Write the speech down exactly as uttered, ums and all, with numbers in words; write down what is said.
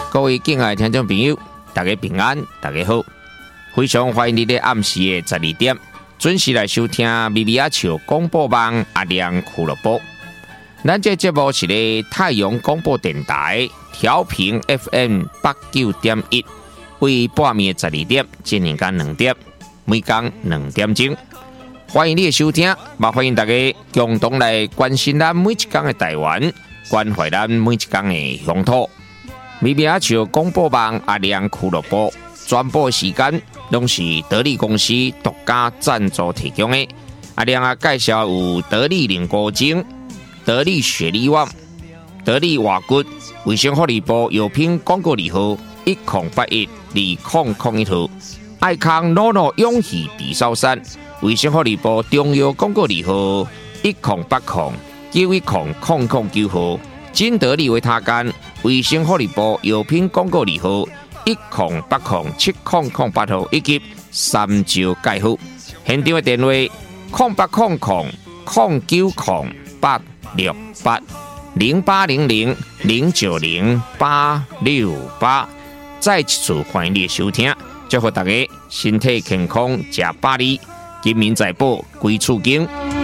各位敬爱的听众朋友，大家平安，大家好！非常欢迎你在暗时的十二点准时来收听咪咪仔笑广播网阿亮俱乐部。咱这节目是咧太阳广播电台调频 F M 八九点一，为半暝十二点进行到两点，每天两点钟。欢迎你的收听，也欢迎大家共同来关心咱每一天的台湾，关怀咱每一天的乡土。咪咪仔笑广播网阿亮俱乐部全部时间拢是得力公司独家赞助提供的。阿亮啊，介绍有得力凝固精、得力雪力旺、得力瓦骨、卫生福利部药品广告字号一零八一二零零一号，爱康诺诺永续地sau山。卫生福利部中药广告字号一零八零九一零零零九号，金得利维他干卫生福利部药品广告字号一零八零七零零八号，以及三九介护。现场的电话零八零零零九零八六八零八零零零九零八六八。再一次欢迎你的收听，祝福大家身体健康，吃百里。金民财宝归厝经。